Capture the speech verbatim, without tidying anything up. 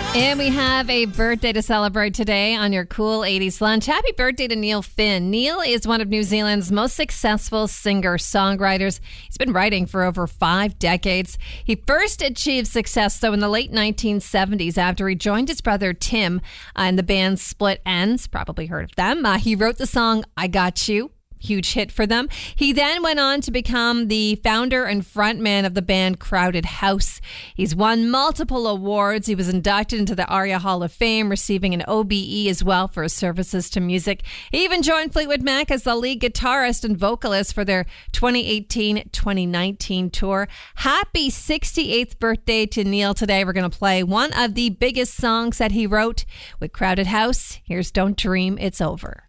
And we have a birthday to celebrate today on your Cool eighties lunch. Happy birthday to Neil Finn. Neil is one of New Zealand's most successful singer-songwriters. He's been writing for over five decades. He first achieved success, though, in the late nineteen seventies after he joined his brother Tim uh, in the band Split Enz. Probably heard of them. Uh, he wrote the song I Got You. Huge hit for them. He then went on to become the founder and frontman of the band Crowded House. He's won multiple awards. He was inducted into the ARIA Hall of Fame, receiving an O B E as well for his services to music. He even joined Fleetwood Mac as the lead guitarist and vocalist for their twenty eighteen twenty nineteen tour. Happy sixty-eighth birthday to Neil today. We're going to play one of the biggest songs that he wrote with Crowded House. Here's Don't Dream It's Over.